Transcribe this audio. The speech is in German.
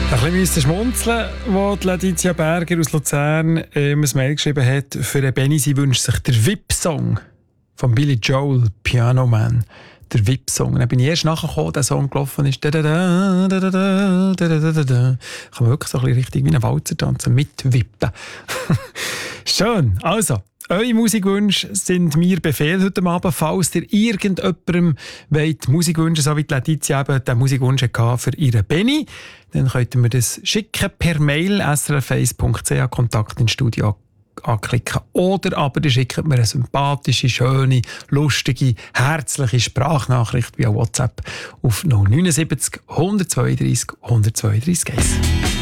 Ein bisschen schmunzeln, als Laetitia Berger aus Luzern ein Mail geschrieben hat, für Benny, sie wünscht sich den VIP-Song von Billy Joel, Piano Man. Der VIP-Song. Dann bin ich erst nachgekommen, der Song gelaufen ist. Kann man wirklich so ein bisschen richtig wie ein Walzer tanzen, mit Wippen. Schön. Also, eure Musikwünsche sind mir Befehl heute Abend. Falls ihr irgendjemandem Musik wünschen, so wie die Laetitia eben den Musikwunsch hatte für ihre Benny, dann könnt ihr mir das schicken per Mail srf1.ch, Kontakt ins Studio anklicken. Oder aber ihr schickt mir eine sympathische, schöne, lustige, herzliche Sprachnachricht via WhatsApp auf 079 132 132 1.